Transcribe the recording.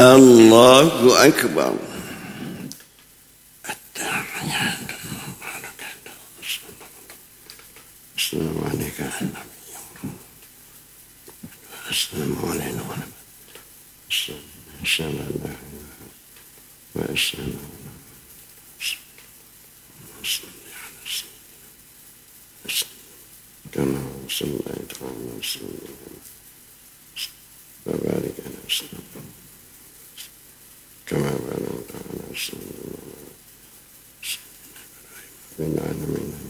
Allahu Akbar. Assalamualaikum. Assalamualaikum. كما صليت على سيدنا وبارك على سيدنا كما باركت على سيدنا في العالمين